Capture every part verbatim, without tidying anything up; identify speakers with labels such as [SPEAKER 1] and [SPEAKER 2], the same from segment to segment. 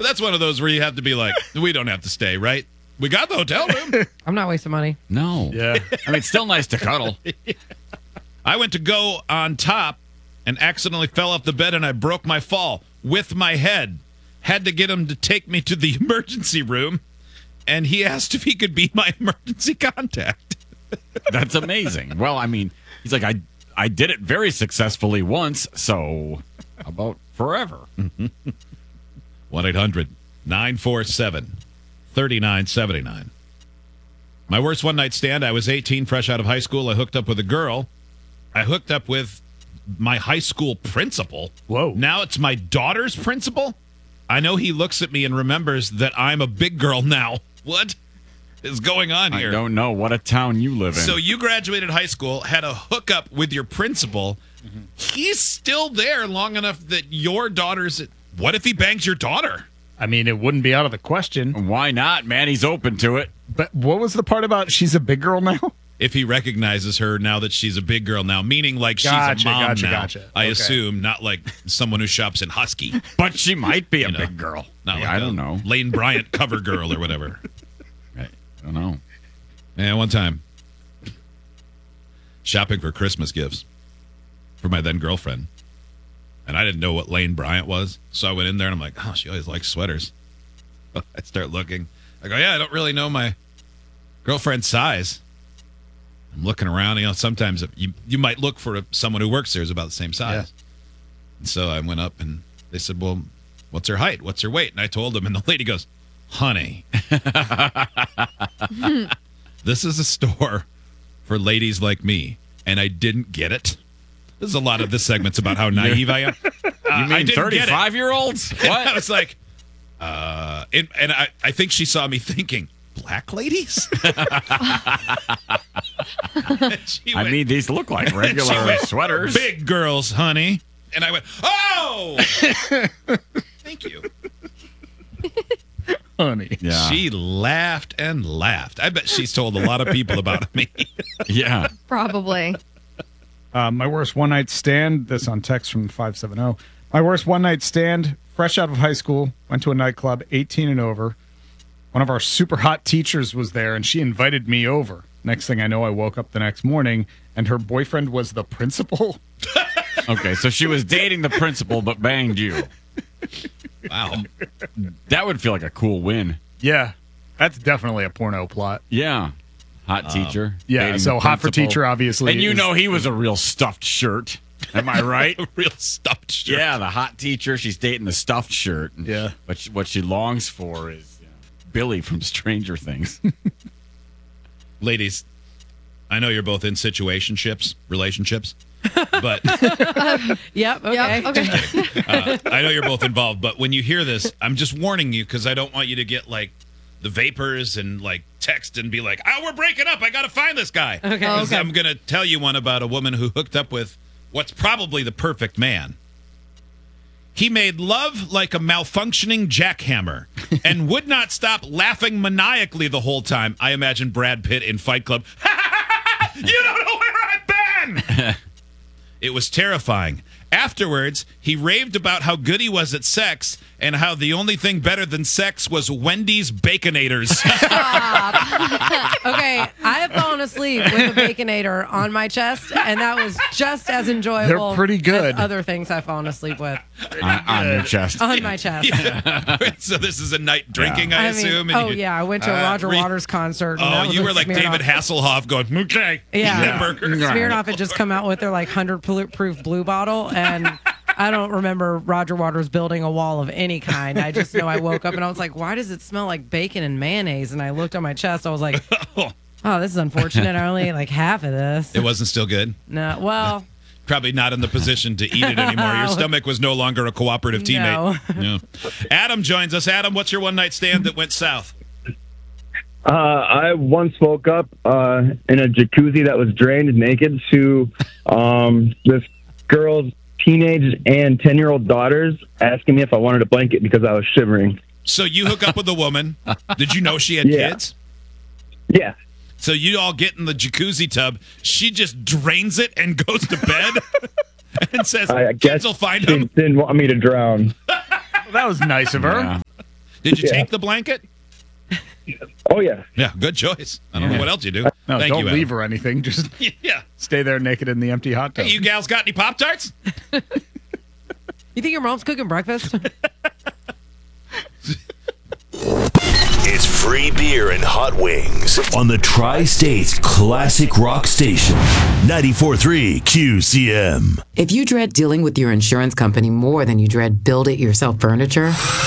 [SPEAKER 1] But that's one of those where you have to be like, we don't have to stay, right? We got the hotel room.
[SPEAKER 2] I'm not wasting money.
[SPEAKER 3] No.
[SPEAKER 4] Yeah.
[SPEAKER 3] I mean, it's still nice to cuddle.
[SPEAKER 1] I went to go on top and accidentally fell off the bed and I broke my fall with my head. Had to get him to take me to the emergency room, and he asked if he could be my emergency contact.
[SPEAKER 3] That's amazing. Well, I mean, he's like, I I did it very successfully once, so how about forever?
[SPEAKER 1] one eight hundred nine four seven three nine seven nine. My worst one-night stand, I was eighteen, fresh out of high school. I hooked up with a girl. I hooked up with my high school principal.
[SPEAKER 4] Whoa.
[SPEAKER 1] Now it's my daughter's principal? I know he looks at me and remembers that I'm a big girl now. What is going on here?
[SPEAKER 3] I don't know what a town you live in.
[SPEAKER 1] So you graduated high school, had a hookup with your principal. Mm-hmm. He's still there long enough that your daughter's... What if he bangs your daughter?
[SPEAKER 4] I mean, it wouldn't be out of the question.
[SPEAKER 3] Why not, man? He's open to it.
[SPEAKER 4] But what was the part about she's a big girl now?
[SPEAKER 1] If he recognizes her now that she's a big girl now, meaning like
[SPEAKER 4] Gotcha,
[SPEAKER 1] she's a mom
[SPEAKER 4] gotcha,
[SPEAKER 1] now,
[SPEAKER 4] gotcha.
[SPEAKER 1] I
[SPEAKER 4] Okay.
[SPEAKER 1] assume, not like someone who shops in Husky.
[SPEAKER 3] But she might be a
[SPEAKER 1] You know,
[SPEAKER 3] big girl.
[SPEAKER 1] Not
[SPEAKER 3] Yeah,
[SPEAKER 1] like
[SPEAKER 3] I
[SPEAKER 1] a
[SPEAKER 3] don't know.
[SPEAKER 1] Lane Bryant cover girl or whatever.
[SPEAKER 3] I don't know.
[SPEAKER 1] And one time, shopping for Christmas gifts for my then girlfriend. And I didn't know what Lane Bryant was. So I went in there and I'm like, oh, she always likes sweaters. I start looking. I go, yeah, I don't really know my girlfriend's size. I'm looking around. You know, sometimes you you might look for a, someone who works there who's about the same size. Yeah. And so I went up and they said, well, what's her height? What's her weight? And I told them, and the lady goes, honey, this is a store for ladies like me. And I didn't get it. There's a lot of this segment's about how naive I am. Uh,
[SPEAKER 3] You mean
[SPEAKER 1] I
[SPEAKER 3] thirty-five-year-olds?
[SPEAKER 1] I
[SPEAKER 3] What?
[SPEAKER 1] was like, uh, it, and I, I think she saw me thinking, black ladies? She
[SPEAKER 3] I
[SPEAKER 1] went,
[SPEAKER 3] mean, these look like regular
[SPEAKER 1] She went,
[SPEAKER 3] sweaters.
[SPEAKER 1] big girls, honey. And I went, oh! Thank you.
[SPEAKER 4] Honey.
[SPEAKER 3] Yeah.
[SPEAKER 1] She laughed and laughed. I bet she's told a lot of people about me.
[SPEAKER 3] yeah.
[SPEAKER 5] Probably.
[SPEAKER 4] Uh, my worst one night stand. This on text from five seven zero. My worst one night stand. Fresh out of high school, went to a nightclub, eighteen and over. One of our super hot teachers was there, and she invited me over. Next thing I know, I woke up the next morning, and her boyfriend was the principal.
[SPEAKER 3] Okay, so she was dating the principal but banged you.
[SPEAKER 1] Wow.
[SPEAKER 3] That would feel like a cool win.
[SPEAKER 4] Yeah, that's definitely a porno plot.
[SPEAKER 3] Yeah. Hot teacher.
[SPEAKER 4] Yeah,
[SPEAKER 3] dating
[SPEAKER 4] so
[SPEAKER 3] the
[SPEAKER 4] hot for
[SPEAKER 3] principal.
[SPEAKER 4] teacher, obviously.
[SPEAKER 3] And you
[SPEAKER 4] is-
[SPEAKER 3] know he was a real stuffed shirt. Am I right?
[SPEAKER 1] A real stuffed shirt.
[SPEAKER 3] Yeah, the hot teacher. She's dating the stuffed shirt.
[SPEAKER 4] Yeah.
[SPEAKER 3] But she, what she longs for is you know, Billy from Stranger Things.
[SPEAKER 1] Ladies, I know you're both in situationships, relationships, but
[SPEAKER 2] Yep. Okay.
[SPEAKER 5] Yep, okay.
[SPEAKER 1] uh, I know you're both involved. But when you hear this, I'm just warning you because I don't want you to get like the vapors and like text and be like, "Oh, we're breaking up. I got to find this guy."
[SPEAKER 2] Okay.
[SPEAKER 1] 'Cause
[SPEAKER 2] Okay.
[SPEAKER 1] I'm going to tell you one about a woman who hooked up with what's probably the perfect man. He made love like a malfunctioning jackhammer and would not stop laughing maniacally the whole time. I imagine Brad Pitt in Fight Club. You don't know where I've been! It was terrifying. Afterwards, he raved about how good he was at sex and how the only thing better than sex was Wendy's Baconators.
[SPEAKER 2] Okay, I have fallen asleep with a baconator on my chest, and that was just as enjoyable.
[SPEAKER 4] They're pretty good.
[SPEAKER 2] as other things I've fallen asleep with
[SPEAKER 3] on, on your chest.
[SPEAKER 2] on my chest.
[SPEAKER 1] Yeah. So this is a night drinking, I,
[SPEAKER 2] I
[SPEAKER 1] assume.
[SPEAKER 2] mean,
[SPEAKER 1] and
[SPEAKER 2] oh
[SPEAKER 1] you-
[SPEAKER 2] yeah, I went to a
[SPEAKER 1] Uh,
[SPEAKER 2] Roger
[SPEAKER 1] re-
[SPEAKER 2] Waters concert. and that
[SPEAKER 1] Oh,
[SPEAKER 2] was
[SPEAKER 1] you
[SPEAKER 2] a
[SPEAKER 1] were like
[SPEAKER 2] Smirnoff.
[SPEAKER 1] David Hasselhoff going, okay.
[SPEAKER 2] Yeah,
[SPEAKER 1] burger.
[SPEAKER 2] Smirnoff had just come out with their like hundred proof blue bottle, and I don't remember Roger Waters building a wall of any kind. I just know I woke up and I was like, why does it smell like bacon and mayonnaise? And I looked on my chest. I was like, oh, this is unfortunate. I only ate like half of this.
[SPEAKER 1] It wasn't still good?
[SPEAKER 2] No, well,
[SPEAKER 1] Probably not in the position to eat it anymore. Your stomach was no longer a cooperative teammate. No. Adam joins us. Adam, what's your one night stand that went south?
[SPEAKER 6] Uh, I once woke up uh, in a jacuzzi that was drained naked to um, this girl's teenage and ten-year-old daughters asking me if I wanted a blanket because I was shivering.
[SPEAKER 1] So you hook up with a woman. Did you know she had
[SPEAKER 6] Yeah.
[SPEAKER 1] kids?
[SPEAKER 6] Yeah.
[SPEAKER 1] So you all get in the jacuzzi tub. She just drains it and goes to bed and says,
[SPEAKER 6] I, I guess
[SPEAKER 1] kids will find
[SPEAKER 6] she
[SPEAKER 1] them.
[SPEAKER 6] didn't want me to drown.
[SPEAKER 4] That was nice of her.
[SPEAKER 3] Yeah.
[SPEAKER 1] Did you
[SPEAKER 6] Yeah.
[SPEAKER 1] take the blanket?
[SPEAKER 6] Oh yeah.
[SPEAKER 1] Yeah, good choice. I don't know what else you do.
[SPEAKER 4] No,
[SPEAKER 1] Thank
[SPEAKER 4] don't
[SPEAKER 1] you, Adam.
[SPEAKER 4] leave or anything. Just
[SPEAKER 1] Yeah.
[SPEAKER 4] stay there naked in the empty hot tub.
[SPEAKER 1] Hey, you gals got any Pop Tarts?
[SPEAKER 2] You think your mom's cooking breakfast?
[SPEAKER 5] It's free beer and hot wings on the Tri-States Classic Rock Station. ninety-four point three Q C M.
[SPEAKER 7] If you dread dealing with your insurance company more than you dread build-it-yourself furniture,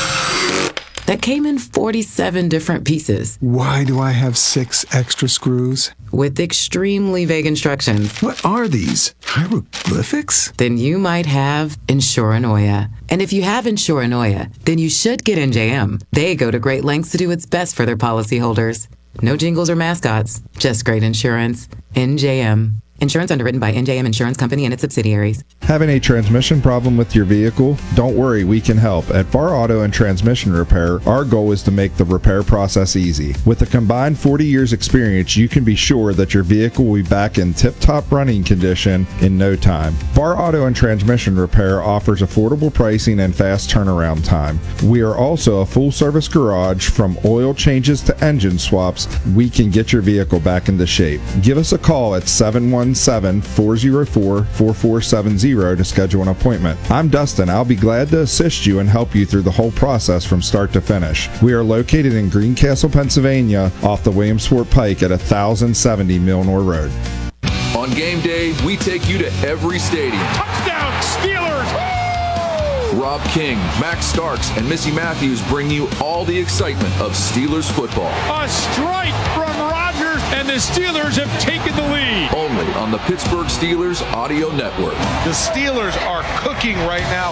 [SPEAKER 7] that came in forty-seven different pieces
[SPEAKER 8] Why do I have six extra screws?
[SPEAKER 7] with extremely vague instructions,
[SPEAKER 8] What are these? Hieroglyphics?
[SPEAKER 7] then you might have Insuranoia. And if you have Insuranoia, then you should get N J M. They go to great lengths to do its best for their policyholders. No jingles or mascots, just great insurance. N J M. Insurance underwritten by N J M Insurance Company and its subsidiaries.
[SPEAKER 9] Having a transmission problem with your vehicle? Don't worry, we can help. At Bar Auto and Transmission Repair, our goal is to make the repair process easy. With a combined forty years experience, you can be sure that your vehicle will be back in tip-top running condition in no time. Bar Auto and Transmission Repair offers affordable pricing and fast turnaround time. We are also a full-service garage. From oil changes to engine swaps, we can get your vehicle back into shape. Give us a call at seven one seven, four oh four, four four seven zero to schedule an appointment. I'm Dustin. I'll be glad to assist you and help you through the whole process from start to finish. We are located in Greencastle, Pennsylvania, off the Williamsport Pike at one thousand seventy Milnor Road.
[SPEAKER 10] On game day, we take you to every stadium.
[SPEAKER 11] Touchdown, Steelers!
[SPEAKER 10] Rob King, Max Starks, and Missy Matthews bring you all the excitement of Steelers football.
[SPEAKER 11] A strike from Rodgers, and the Steelers have taken the lead.
[SPEAKER 10] Only on the Pittsburgh Steelers Audio Network.
[SPEAKER 11] The Steelers are cooking right now.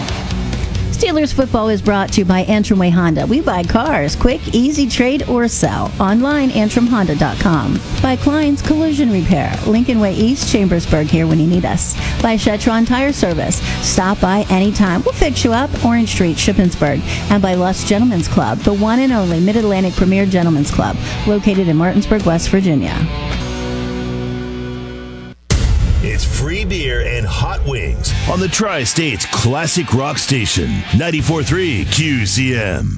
[SPEAKER 12] Steelers football is brought to you by Antrim Way Honda. We buy cars, quick, easy trade or sell. Online, antrim honda dot com. By Klein's Collision Repair, Lincoln Way East, Chambersburg, here when you need us. By Shetron Tire Service. Stop by anytime. We'll fix you up. Orange Street, Shippensburg. And by Lust Gentlemen's Club, the one and only Mid-Atlantic Premier Gentlemen's Club, located in Martinsburg, West Virginia.
[SPEAKER 5] It's free beer and hot wings on the Tri-States Classic Rock Station. ninety-four point three Q C M.